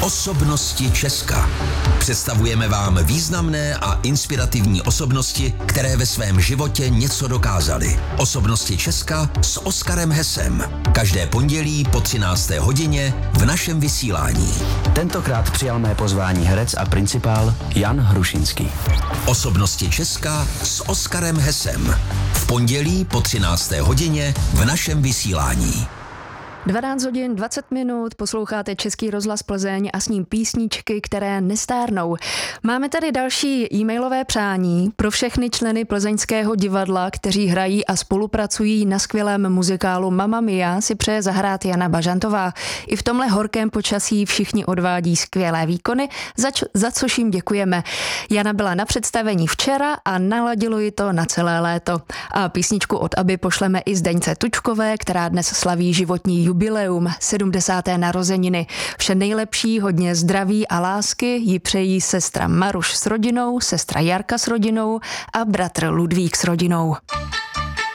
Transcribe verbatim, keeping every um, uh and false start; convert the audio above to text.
Osobnosti Česka. Představujeme vám významné a inspirativní osobnosti, které ve svém životě něco dokázaly. Osobnosti Česka s Oskarem Hesem. Každé pondělí po třinácté hodině v našem vysílání. Tentokrát přijal mé pozvání herec a principál Jan Hrušinský. Osobnosti Česka s Oskarem Hesem. V pondělí po třinácté hodině v našem vysílání. dvanáct hodin dvacet minut, posloucháte Český rozhlas Plzeň a s ním písničky, které nestárnou. Máme tady další e-mailové přání pro všechny členy Plzeňského divadla, kteří hrají a spolupracují na skvělém muzikálu Mamma Mia, si přeje zahrát Jana Bažantová. I v tomhle horkém počasí všichni odvádí skvělé výkony, za, čo, za což jim děkujeme. Jana byla na představení včera a naladilo ji to na celé léto. A písničku od Aby pošleme i Zdeňce Tučkové, která dnes slaví životní jubileum, sedmdesáté narozeniny. Vše nejlepší, hodně zdraví a lásky jí přejí sestra Maruš s rodinou, sestra Jarka s rodinou a bratr Ludvík s rodinou.